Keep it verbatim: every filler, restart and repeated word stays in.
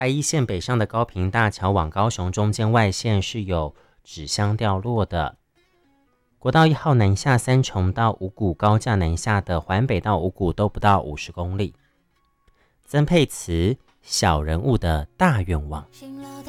台一线北上的高屏大桥往高雄中间外线是有纸箱掉落的。国道一号南下三重到五股高架南下的环北到五股都不到五十公里。曾沛慈小人物的大愿望。 醒了的